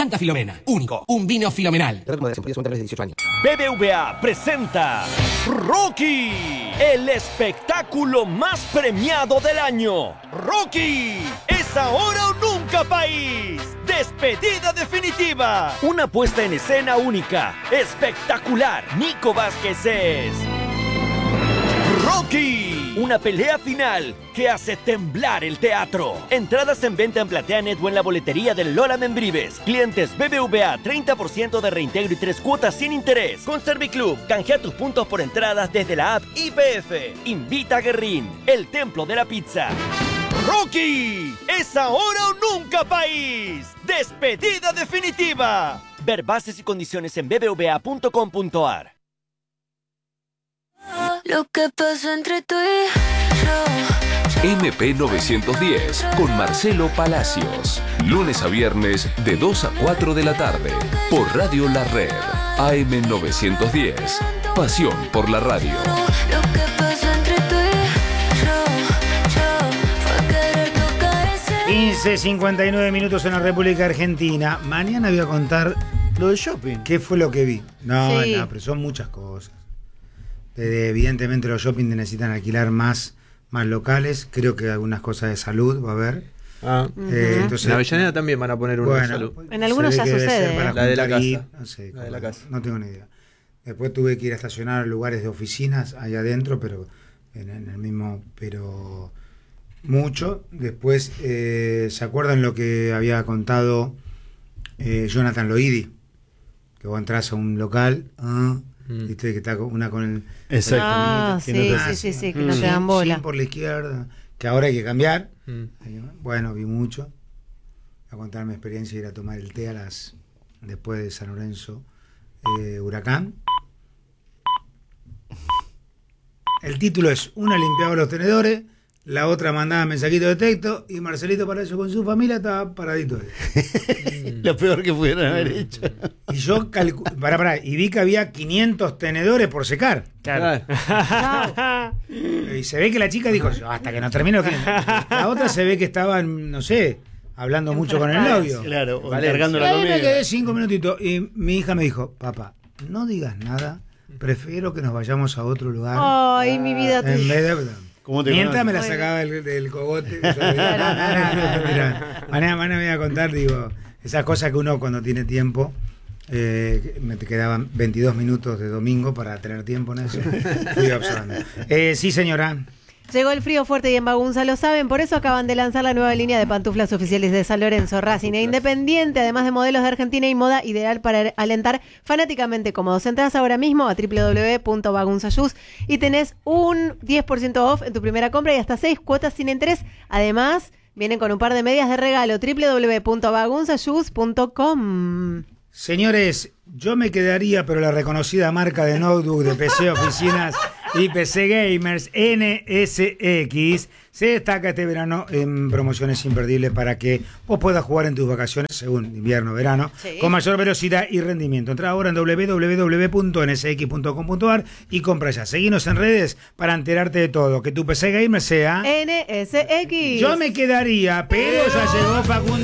Santa Filomena, único, un vino filomenal. BBVA presenta Rocky, el espectáculo más premiado del año. Rocky, es ahora o nunca, país. Despedida definitiva. Una puesta en escena única, espectacular. Nico Vázquez es Rocky, una pelea final que hace temblar el teatro. Entradas en venta en PlateaNet o en la boletería del Lola Membrives. Clientes BBVA, 30% de reintegro y 3 cuotas sin interés. Con Serviclub, canjea tus puntos por entradas desde la app YPF. Invita a Guerrín, el templo de la pizza. Rocky, es ahora o nunca, país. Despedida definitiva. Ver bases y condiciones en bbva.com.ar. Lo que pasa entre tú y yo. MP 910 con Marcelo Palacios. Lunes a viernes de 2 a 4 de la tarde. Por Radio La Red. AM 910. Pasión por la radio. Lo que pasa entre tú y yo fue querer tocar ese. 15:59 minutos en la República Argentina. Mañana voy a contar Lo del shopping. qué fue lo que vi. No, Sí. no, pero son muchas cosas. Evidentemente los shopping necesitan alquilar más locales. Creo que algunas cosas de salud va a haber. Entonces, En Avellaneda también van a poner uno de salud. En algunos se ve ya que debe sucede, ser para La de la juntar casa. no sé, La de la casa. no tengo ni idea. Después tuve que ir a estacionar a lugares de oficinas allá adentro, pero en el mismo, pero mucho. Después, ¿se acuerdan lo que había contado Jonathan Loidi? Que vos entras a un local, viste que está una con el... Exacto. Ah, Que sí, no sí, te- sí, sí, que no te dan bola. Sí, por la izquierda, que ahora hay que cambiar. Bueno, vi mucho. Voy a contar mi experiencia de ir a tomar el té después de San Lorenzo, Huracán. El título es: una limpiaba los tenedores, la otra mandaba mensajito de texto y Marcelito Palacio con su familia estaba paradito ahí. Lo peor que pudieron haber hecho. Y yo y vi que había 500 tenedores por secar. Claro. Y se ve que la chica dijo: hasta que no termine los 500. La otra se ve que estaba, no sé, hablando mucho con el novio. Claro, o Valencia. cargando Y la ahí me comida. quedé 5 minutitos y mi hija me dijo: papá, no digas nada, prefiero que nos vayamos a otro lugar. Ay, mi vida. En vez de... ¿Cómo te Mientras me la conoces? sacaba del cogote. Mañana me voy a contar, digo, esas cosas que uno cuando tiene tiempo, me te quedaban 22 minutos de domingo para tener tiempo en eso. Fui observando. Sí, señora. Llegó el frío fuerte y en Bagunza lo saben, por eso acaban de lanzar la nueva línea de pantuflas oficiales de San Lorenzo, Racing e Independiente, además de modelos de Argentina y moda ideal para alentar fanáticamente cómodos. Entras ahora mismo a www.bagunzayus y tenés un 10% off en tu primera compra y hasta 6 cuotas sin interés. Además, vienen con un par de medias de regalo. www.bagunzayus.com. Señores, yo me quedaría, pero la reconocida marca de notebook de PC Oficinas y PC Gamers, NSX, se destaca este verano en promociones imperdibles para que vos puedas jugar en tus vacaciones, según invierno, verano, Sí. con mayor velocidad y rendimiento. Entra ahora en www.nsx.com.ar y compra ya. Seguinos en redes para enterarte de todo. Que tu PC Gamer sea... NSX. Yo me quedaría, pero ya llegó Facundo.